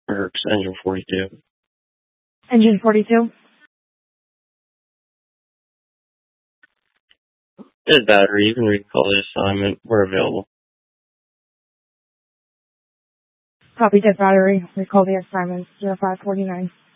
Works, engine 42. Engine 42? Dead battery, you can recall the assignment. We're available. Copy, dead battery. Recall the assignment. 0549.